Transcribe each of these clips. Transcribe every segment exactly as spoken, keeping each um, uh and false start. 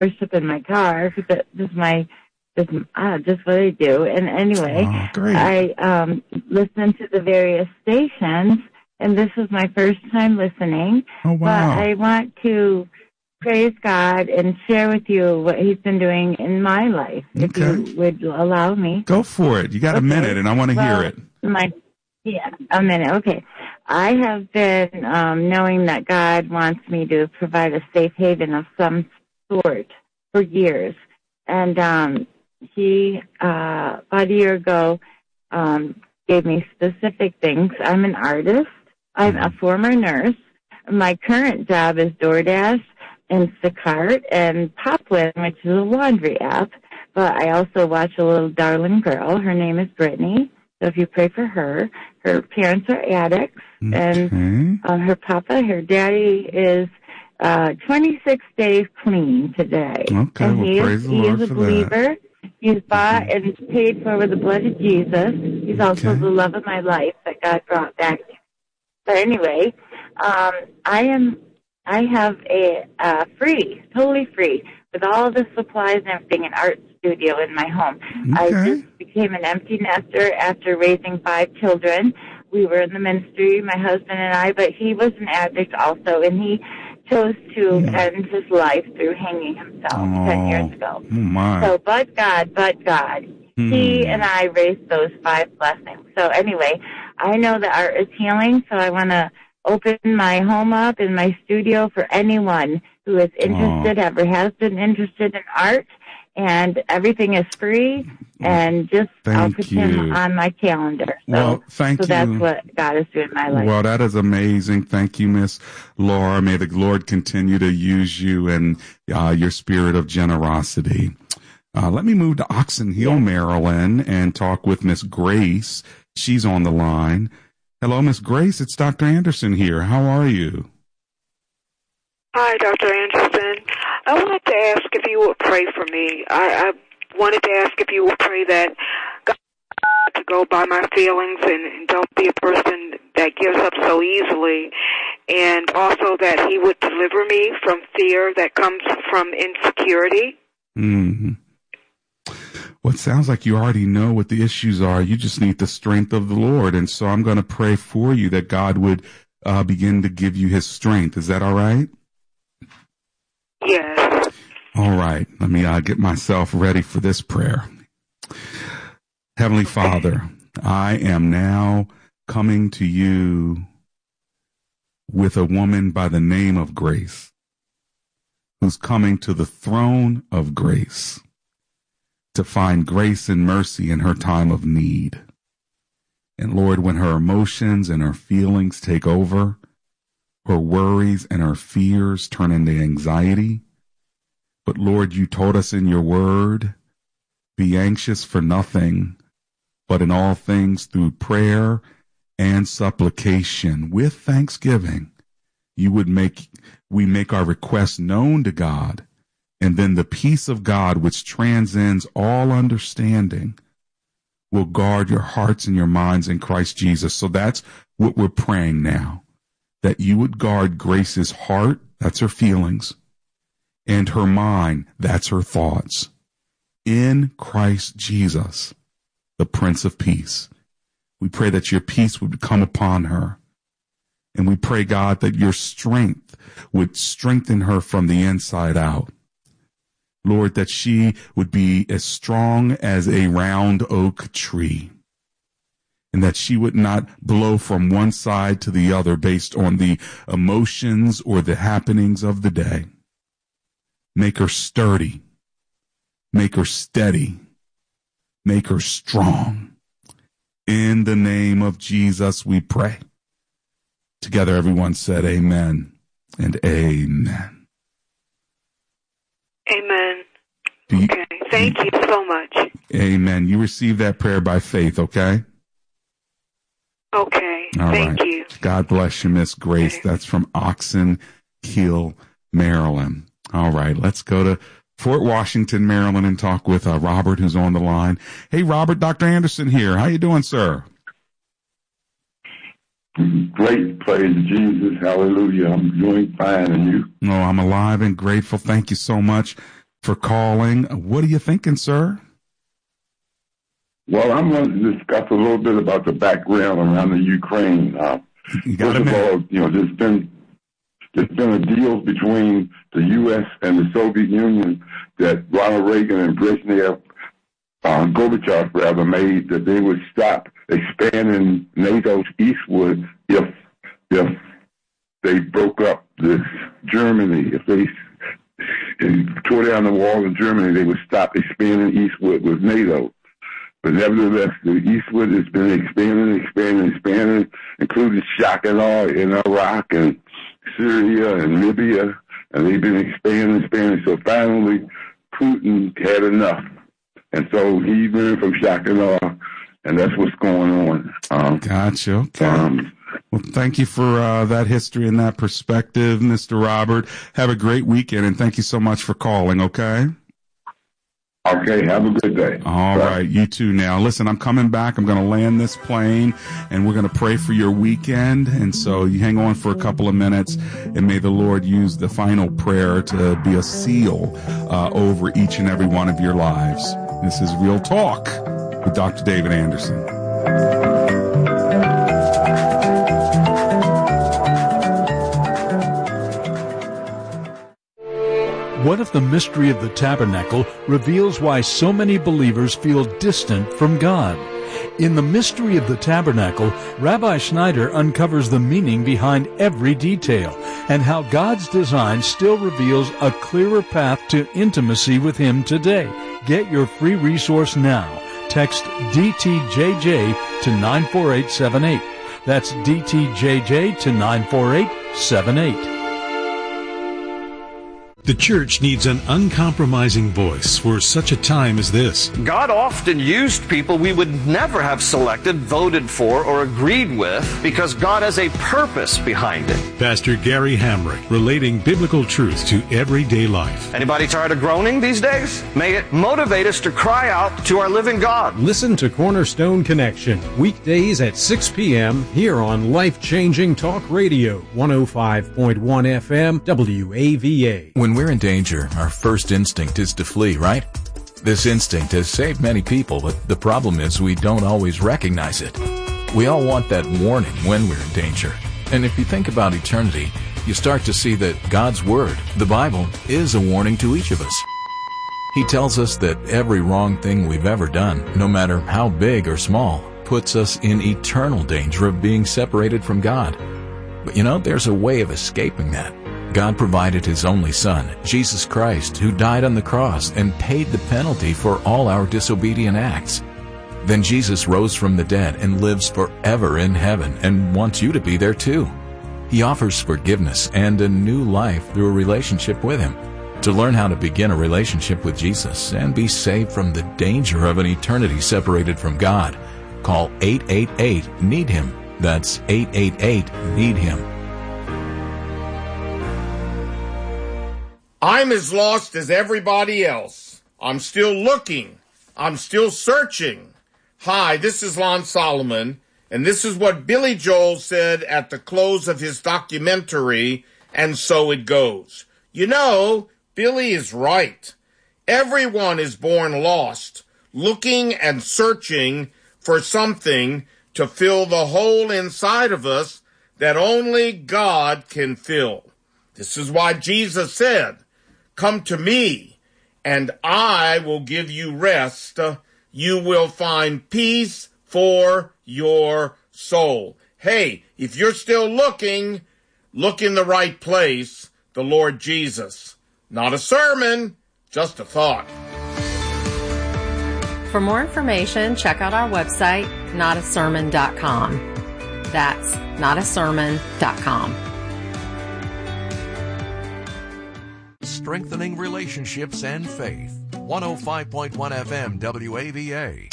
worship in my car. This is my, this, uh, just what I do. And anyway, oh, great. I um, listen to the various stations, and this is my first time listening. Oh, wow. But I want to praise God and share with you what He's been doing in my life, if okay. you would allow me. Go for it. You got okay. a minute, and I want to well, hear it. My, yeah, a minute. Okay. I have been um, knowing that God wants me to provide a safe haven of some sort for years. And um, He, uh, about a year ago, um, gave me specific things. I'm an artist. I'm mm-hmm. a former nurse. My current job is DoorDash, Instacart, and Poplin, which is a laundry app. But I also watch a little darling girl. Her name is Brittany. So if you pray for her, her parents are addicts, okay. and uh, her papa, her daddy is uh, twenty-six days clean today. Okay, and well, he praise is, the he Lord is a for believer. that. He's bought mm-hmm. and paid for with the blood of Jesus. He's also okay. the love of my life that God brought back. But anyway, um, I am. I have a uh, free, totally free, with all the supplies and everything, an art studio in my home. Okay. I just became an empty nester after raising five children. We were in the ministry, my husband and I, but he was an addict also, and he chose to mm. end his life through hanging himself oh. ten years ago. Oh, my. So, but God, but God. Mm. He and I raised those five blessings. So anyway, I know that art is healing, so I want to open my home up in my studio for anyone who is interested, oh. ever has been interested in art, and everything is free, and just thank I'll put you. him on my calendar. So, well, thank so you. that's what God is doing in my life. Well, that is amazing. Thank you, Miss Laura. May the Lord continue to use you and uh, your spirit of generosity. Uh, let me move to Oxon Hill, yes. Maryland, and talk with Miss Grace. She's on the line. Hello, Miss Grace. It's Doctor Anderson here. How are you? Hi, Doctor Anderson. I wanted to ask if you would pray for me. I, I wanted to ask if you would pray that God to go by my feelings and don't be a person that gives up so easily, and also that He would deliver me from fear that comes from insecurity. Mm-hmm. Well, it sounds like you already know what the issues are. You just need the strength of the Lord. And so I'm going to pray for you that God would uh, begin to give you His strength. Is that all right? Yes. All right. Let me uh, get myself ready for this prayer. Heavenly Father, I am now coming to you with a woman by the name of Grace, who's coming to the throne of grace to find grace and mercy in her time of need. And Lord, when her emotions and her feelings take over, her worries and her fears turn into anxiety. But Lord, you told us in your word, be anxious for nothing, but in all things through prayer and supplication with thanksgiving, you would make, we make our requests known to God. And then the peace of God, which transcends all understanding, will guard your hearts and your minds in Christ Jesus. So that's what we're praying now, that you would guard Grace's heart, that's her feelings, and her mind, that's her thoughts, in Christ Jesus, the Prince of Peace. We pray that your peace would come upon her. And we pray, God, that your strength would strengthen her from the inside out. Lord, that she would be as strong as a round oak tree, and that she would not blow from one side to the other based on the emotions or the happenings of the day. Make her sturdy. Make her steady. Make her strong. In the name of Jesus, we pray. Together, everyone said amen and amen. Amen. You, okay. Thank you so much. Amen. You receive that prayer by faith, okay? Okay. All Thank right. you. God bless you, Miss Grace. Okay. That's from Oxon Hill, Maryland. All right. Let's go to Fort Washington, Maryland, and talk with uh, Robert, who's on the line. Hey, Robert, Doctor Anderson here. How you doing, sir? Great. Praise Jesus. Hallelujah. I'm doing fine. And you? No, I'm alive and grateful. Thank you so much for calling. What are you thinking, sir? Well, I'm going to discuss a little bit about the background around the Ukraine. Uh, You got first a of minute. all, you know, there's been there's been a deal between the U S and the Soviet Union that Ronald Reagan and Brezhnev, uh, Gorbachev rather, made, that they would stop expanding NATO's eastward if if they broke up this Germany. If they tore down the wall in Germany, they would stop expanding eastward with NATO. But nevertheless, the eastward has been expanding, expanding, expanding, including shock and awe in Iraq and Syria and Libya, and they've been expanding, expanding. So finally, Putin had enough, and so he learned from shock and awe, and that's what's going on. Um, Gotcha. Okay. um, Well, thank you for uh, that history and that perspective, Mister Robert. Have a great weekend, and thank you so much for calling, okay? Okay, have a good day. All Bye. right, you too now. Listen, I'm coming back. I'm going to land this plane, and we're going to pray for your weekend. And so you hang on for a couple of minutes, and may the Lord use the final prayer to be a seal uh, over each and every one of your lives. This is Real Talk with Doctor David Anderson. What if the mystery of the tabernacle reveals why so many believers feel distant from God? In The Mystery of the Tabernacle, Rabbi Schneider uncovers the meaning behind every detail and how God's design still reveals a clearer path to intimacy with Him today. Get your free resource now. Text D T J J to nine four eight seven eight. That's D T J J to nine four eight seven eight. The church needs an uncompromising voice for such a time as this. God often used people we would never have selected, voted for, or agreed with because God has a purpose behind it. Pastor Gary Hamrick, relating biblical truth to everyday life. Anybody tired of groaning these days? May it motivate us to cry out to our living God. Listen to Cornerstone Connection, weekdays at six p.m. here on Life Changing Talk Radio, one oh five point one F M, W A V A. When we're in danger, our first instinct is to flee, right? This instinct has saved many people, but the problem is we don't always recognize it. We all want that warning when we're in danger. And if you think about eternity, you start to see that God's Word, the Bible, is a warning to each of us. He tells us that every wrong thing we've ever done, no matter how big or small, puts us in eternal danger of being separated from God. But you know, there's a way of escaping that. God provided His only Son, Jesus Christ, who died on the cross and paid the penalty for all our disobedient acts. Then Jesus rose from the dead and lives forever in heaven and wants you to be there too. He offers forgiveness and a new life through a relationship with Him. To learn how to begin a relationship with Jesus and be saved from the danger of an eternity separated from God, call eight eight eight, need him. That's eight eight eight, need him. I'm as lost as everybody else. I'm still looking. I'm still searching. Hi, this is Lon Solomon, and this is what Billy Joel said at the close of his documentary, And So It Goes. You know, Billy is right. Everyone is born lost, looking and searching for something to fill the hole inside of us that only God can fill. This is why Jesus said, "Come to me, and I will give you rest. You will find peace for your soul." Hey, if you're still looking, look in the right place, the Lord Jesus. Not a sermon, just a thought. For more information, check out our website, not a sermon dot com. That's not a sermon dot com. Strengthening relationships and faith. one oh five point one F M W A V A.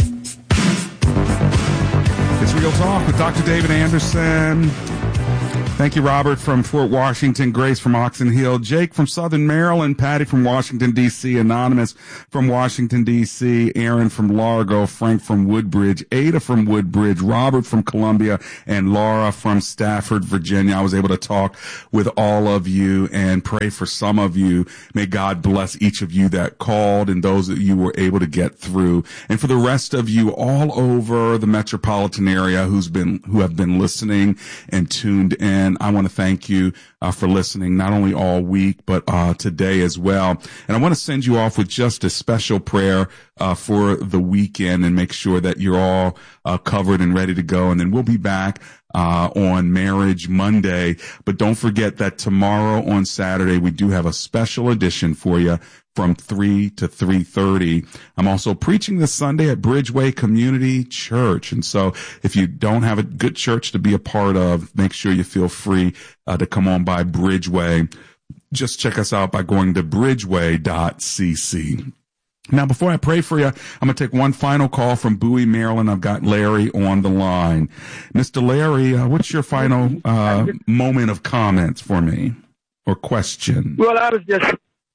It's Real Talk with Doctor David Anderson. Thank you, Robert from Fort Washington, Grace from Oxon Hill, Jake from Southern Maryland, Patty from Washington, D C, Anonymous from Washington, D C, Aaron from Largo, Frank from Woodbridge, Ada from Woodbridge, Robert from Columbia, and Laura from Stafford, Virginia. I was able to talk with all of you and pray for some of you. May God bless each of you that called and those that you were able to get through. And for the rest of you all over the metropolitan area who's been, who have been listening and tuned in, I want to thank you uh, for listening, not only all week, but uh, today as well. And I want to send you off with just a special prayer uh, for the weekend and make sure that you're all uh, covered and ready to go. And then we'll be back uh on Marriage Monday. But don't forget that tomorrow on Saturday, we do have a special edition for you from three to three thirty. I'm also preaching this Sunday at Bridgeway Community Church. And so if you don't have a good church to be a part of, make sure you feel free uh, to come on by Bridgeway. Just check us out by going to bridgeway dot c c. Now, before I pray for you, I'm going to take one final call from Bowie, Maryland. I've got Larry on the line. Mister Larry, uh, what's your final uh, moment of comments for me or question? Well, I was just,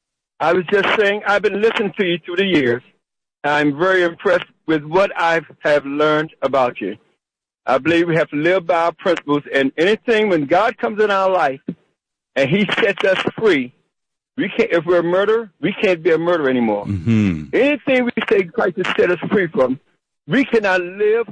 I was just saying, I've been listening to you through the years. I'm very impressed with what I have learned about you. I believe we have to live by our principles, and anything when God comes in our life and he sets us free, we can't, if we're a murderer, we can't be a murderer anymore. Mm-hmm. Anything we say Christ has set us free from, we cannot live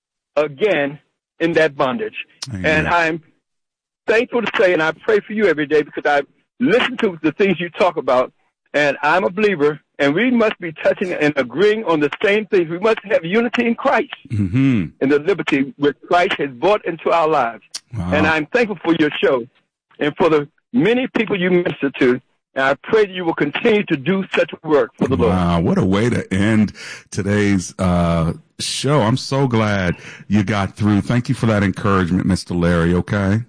again in that bondage. Amen. And I'm thankful to say, and I pray for you every day because I listen to the things you talk about, and I'm a believer, and we must be touching and agreeing on the same things. We must have unity in Christ mm-hmm. and the liberty which Christ has brought into our lives. Wow. And I'm thankful for your show and for the many people you minister to. And I pray that you will continue to do such work for the wow, Lord. Wow, what a way to end today's uh show. I'm so glad you got through. Thank you for that encouragement, Mister Larry, okay?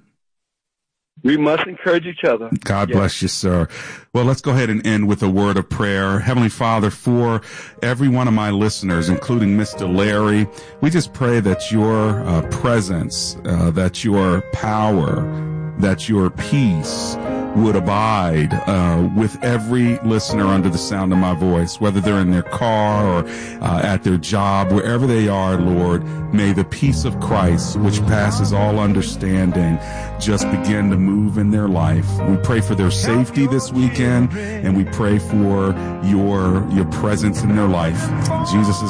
We must encourage each other. God yes. bless you, sir. Well, let's go ahead and end with a word of prayer. Heavenly Father, for every one of my listeners, including Mister Larry, we just pray that your uh, presence, uh, that your power, that your peace would abide uh, with every listener under the sound of my voice, whether they're in their car or uh, at their job, wherever they are, Lord. May the peace of Christ, which passes all understanding, just begin to move in their life. We pray for their safety this weekend, and we pray for your your presence in their life. In Jesus'